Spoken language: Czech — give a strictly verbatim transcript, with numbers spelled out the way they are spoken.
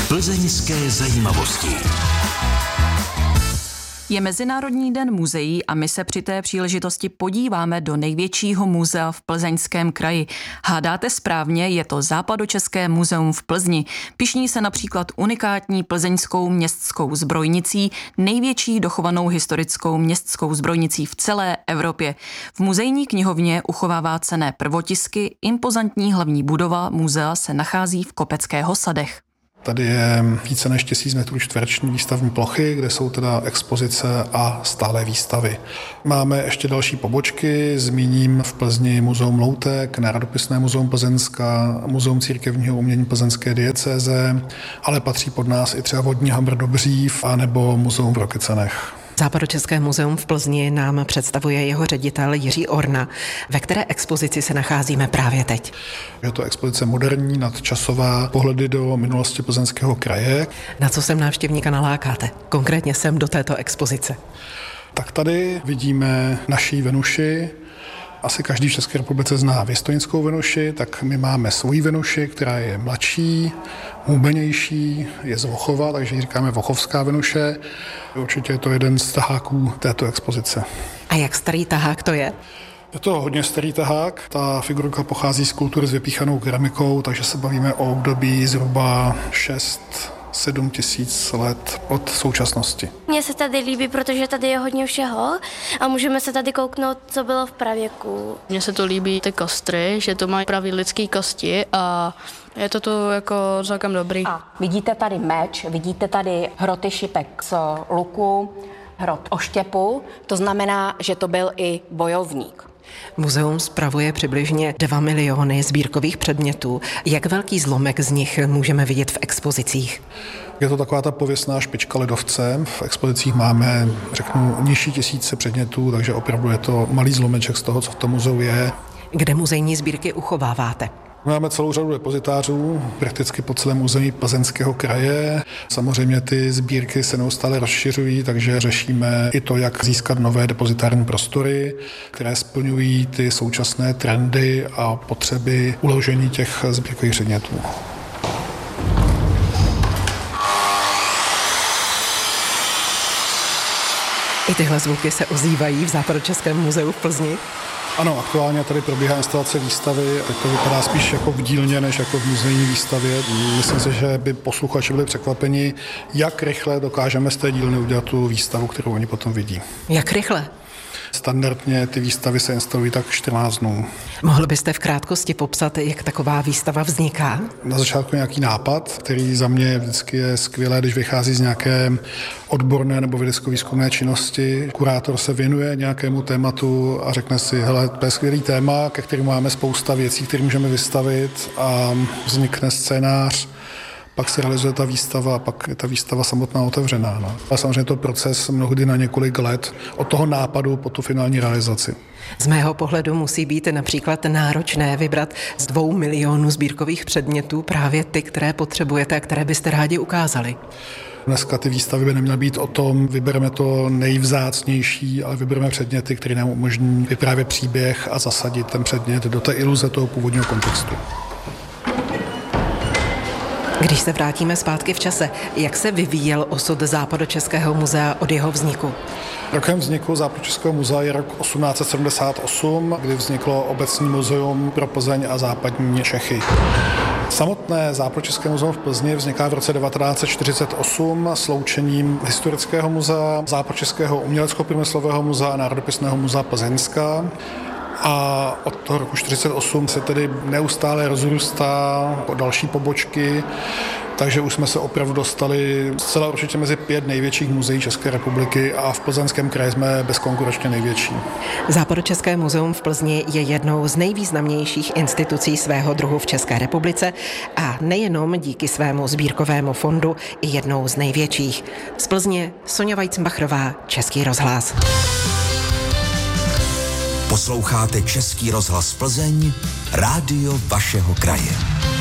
Plzeňské zajímavosti. Je Mezinárodní den muzeí a my se při té příležitosti podíváme do největšího muzea v Plzeňském kraji. Hádáte správně, je to Západočeské muzeum v Plzni. Pyšní se například unikátní plzeňskou městskou zbrojnicí, největší dochovanou historickou městskou zbrojnicí v celé Evropě. V muzejní knihovně uchovává cenné prvotisky, impozantní hlavní budova muzea se nachází v Kopeckého sadech. Tady je více než tisíc metrů čtvereční výstavní plochy, kde jsou teda expozice a stálé výstavy. Máme ještě další pobočky, zmíním v Plzni muzeum Loutek, Národopisné muzeum Plzeňska, muzeum církevního umění plzeňské diecéze, ale patří pod nás i třeba Vodní Hamr Dobřív a nebo muzeum v Rokycanech. Západočeské muzeum v Plzni nám představuje jeho ředitel Jiří Orna. Ve které expozici se nacházíme právě teď? Je to expozice moderní, nadčasová, pohledy do minulosti Plzeňského kraje. Na co sem návštěvníka nalákáte? Konkrétně sem do této expozice. Tak tady vidíme naší Venuši. Asi každý v České republice zná Věstonickou Venuši, tak my máme svoji Venuši, která je mladší, hubenější, je z Vochova, takže ji říkáme Vochovská Venuše. Určitě je to jeden z taháků této expozice. A jak starý tahák to je? Je to hodně starý tahák. Ta figurka pochází z kultury s vypíchanou keramikou, takže se bavíme o období zhruba šest sedm tisíc let od současnosti. Mně se tady líbí, protože tady je hodně všeho a můžeme se tady kouknout, co bylo v pravěku. Mně se to líbí ty kostry, že to mají pravý lidský kosti a je to tu jako celkem dobrý. A vidíte tady meč, vidíte tady hroty šipek z luku, hrot oštěpu, to znamená, že to byl i bojovník. Muzeum spravuje přibližně dva miliony sbírkových předmětů. Jak velký zlomek z nich můžeme vidět v expozicích? Je to taková ta pověstná špička ledovce. V expozicích máme, řeknu, nižší tisíce předmětů, takže opravdu je to malý zlomeček z toho, co v tom muzeu je. Kde muzejní sbírky uchováváte? Máme celou řadu depozitářů, prakticky po celém území Plzeňského kraje. Samozřejmě ty sbírky se neustále rozšiřují, takže řešíme i to, jak získat nové depozitární prostory, které splňují ty současné trendy a potřeby uložení těch sbírkových předmětů. I tyhle zvuky se ozývají v Západočeském muzeu v Plzni. Ano, aktuálně tady probíhá instalace výstavy. Teď to vypadá spíš jako v dílně, než jako v muzejní výstavě. Myslím si, že by posluchači byli překvapeni, jak rychle dokážeme z té dílny udělat tu výstavu, kterou oni potom vidí. Jak rychle? Standardně ty výstavy se instalují tak čtrnáct dnů. Mohl byste v krátkosti popsat, jak taková výstava vzniká? Na začátku nějaký nápad, který za mě vždycky je skvělé, když vychází z nějaké odborné nebo vědecko-výzkumné činnosti. Kurátor se věnuje nějakému tématu a řekne si, hele, to je skvělý téma, ke kterému máme spousta věcí, které můžeme vystavit a vznikne scénář. Pak se realizuje ta výstava a pak je ta výstava samotná otevřená. No. A samozřejmě to proces mnohdy na několik let od toho nápadu po tu finální realizaci. Z mého pohledu musí být například náročné vybrat z dvou milionů sbírkových předmětů právě ty, které potřebujete a které byste rádi ukázali. Dneska ty výstavy by neměly být o tom, vybereme to nejvzácnější, ale vybereme předměty, které nám umožní vyprávět příběh a zasadit ten předmět do té iluze toho původního kontextu. Když se vrátíme zpátky v čase, jak se vyvíjel osud Západočeského muzea od jeho vzniku? Rokem vzniku Západočeského muzea je rok osmnáct set sedmdesát osm, kdy vzniklo obecní muzeum pro Plzeň a západní Čechy. Samotné Západočeské muzeum v Plzni vzniká v roce devatenáct set čtyřicet osm sloučením Historického muzea, Západočeského umělecko-průmyslového muzea a Národopisného muzea Plzeňska. A od toho roku čtyřicet osm se tedy neustále rozrůstá o další pobočky, takže už jsme se opravdu dostali zcela určitě mezi pět největších muzeí České republiky a v Plzeňském kraji jsme bezkonkurenčně největší. Západočeské muzeum v Plzni je jednou z nejvýznamnějších institucí svého druhu v České republice a nejenom díky svému sbírkovému fondu i jednou z největších. Z Plzně Sonja Weizenbachrová, Český rozhlas. Posloucháte Český rozhlas Plzeň, rádio vašeho kraje.